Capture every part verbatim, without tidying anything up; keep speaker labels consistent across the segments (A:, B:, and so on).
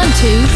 A: Houndstooth.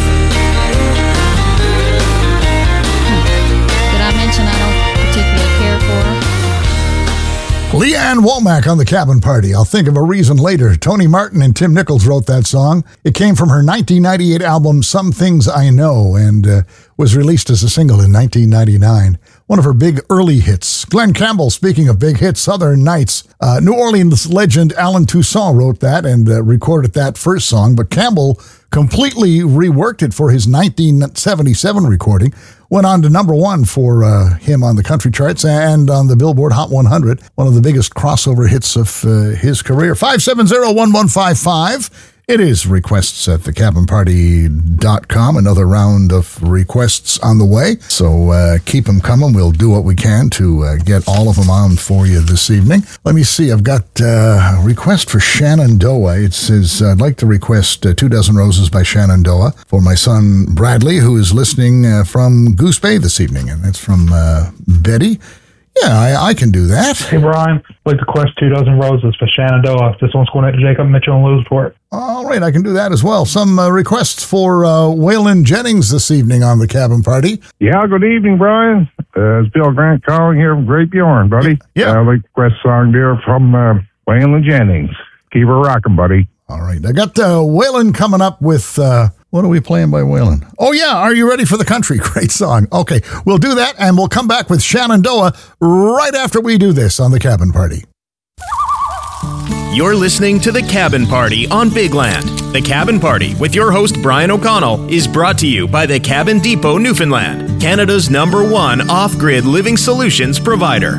A: Did I mention I don't particularly care for her?
B: Leanne Womack on the Cabin Party. I'll think of a reason later. Tony Martin and Tim Nichols wrote that song. It came from her nineteen ninety-eight album, Some Things I Know, and uh, was released as a single in nineteen ninety-nine. One of her big early hits. Glenn Campbell, speaking of big hits, Southern Nights. Uh, New Orleans legend Alan Toussaint wrote that and uh, recorded that first song, but Campbell completely reworked it for his nineteen seventy-seven recording. Went on to number one for uh, him on the country charts and on the Billboard Hot one hundred, one of the biggest crossover hits of uh, his career. five seven zero, one one five five. It is requests at the cabin party dot com. Another round of requests on the way. So uh, keep them coming. We'll do what we can to uh, get all of them on for you this evening. Let me see. I've got uh, a request for Shenandoah. It says, I'd like to request uh, Two Dozen Roses by Shenandoah for my son Bradley, who is listening uh, from Goose Bay this evening. And that's from uh, Betty. Yeah, I, I can do that.
C: Hey, Brian, I'd like to request Two Dozen Roses for Shenandoah. This one's going out to Jacob Mitchell and Lewisport.
B: All right, I can do that as well. Some uh, requests for uh, Waylon Jennings this evening on the Cabin Party.
D: Yeah, good evening, Brian. Uh, it's Bill Grant calling here from Great Bjorn, buddy.
B: Yeah.
D: Uh, I'd like to request a song there from uh, Waylon Jennings. Keep her rocking, buddy.
B: All right, I got uh, Waylon coming up with... Uh, What are we playing by Waylon? Oh, yeah. Are You Ready for the Country? Great song. Okay, we'll do that, and we'll come back with Shenandoah right after we do this on The Cabin Party.
E: You're listening to The Cabin Party on Big Land. The Cabin Party with your host, Brian O'Connell, is brought to you by the Cabin Depot, Newfoundland, Canada's number one off-grid living solutions provider.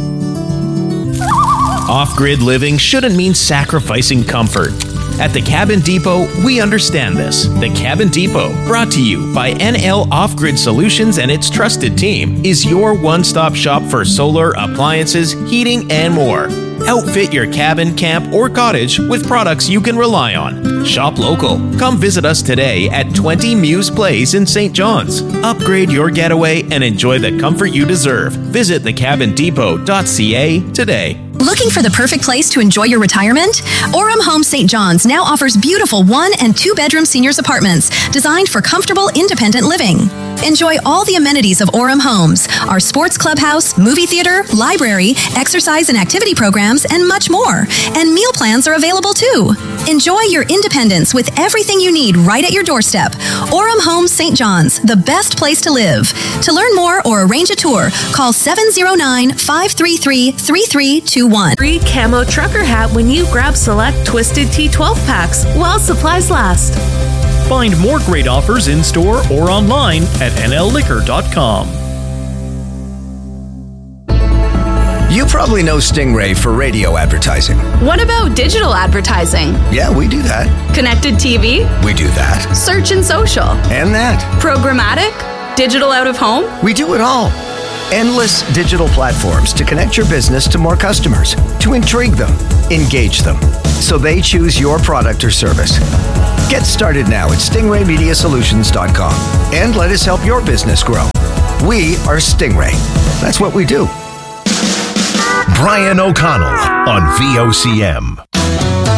E: Off-grid living shouldn't mean sacrificing comfort. At the Cabin Depot, we understand this. The Cabin Depot, brought to you by N L Off-Grid Solutions and its trusted team, is your one-stop shop for solar, appliances, heating, and more. Outfit your cabin, camp, or cottage with products you can rely on. Shop local. Come visit us today at twenty Muse Place in Saint John's. Upgrade your getaway and enjoy the comfort you deserve. Visit the cabin depot dot c a today.
F: Looking for the perfect place to enjoy your retirement? Orem Home Saint John's now offers beautiful one- and two-bedroom seniors apartments designed for comfortable, independent living. Enjoy all the amenities of Orem Homes, our sports clubhouse, movie theater, library, exercise and activity programs, and much more. And meal plans are available too. Enjoy your independence with everything you need right at your doorstep. Orem Homes Saint John's, the best place to live. To learn more or arrange a tour, call seven zero nine, five three three, three three two one.
G: Free camo trucker hat when you grab select Twisted T twelve packs while supplies last.
H: Find more great offers in-store or online at N L liquor dot com.
I: You probably know Stingray for radio advertising.
J: What about digital advertising?
I: Yeah, we do that.
J: Connected T V?
I: We do that.
J: Search and social?
I: And that.
J: Programmatic? Digital out of home?
I: We do it all. Endless digital platforms to connect your business to more customers, to intrigue them, engage them, so they choose your product or service. Get started now at stingray media solutions dot com and let us help your business grow. We are Stingray. That's what we do.
K: Brian O'Connell on V O C M.